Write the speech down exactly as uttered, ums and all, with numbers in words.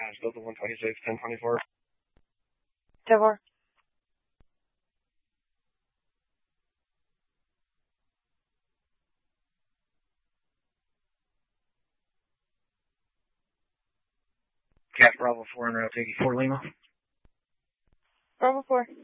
Pass Delta one twenty-six, ten twenty-four. ten four. Cat Bravo four and Route eighty-four Lima. Bravo four.